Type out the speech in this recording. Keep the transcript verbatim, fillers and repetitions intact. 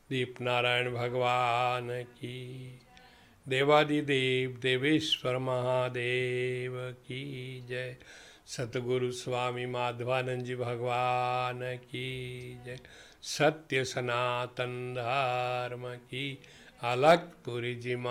दीप नारायण भगवान की, देवादिदेव देवेश्वर महादेव की जय। सतगुरु स्वामी माधवानंद जी भगवान की जय। सत्य सनातन धर्म की, अलगपुरी जी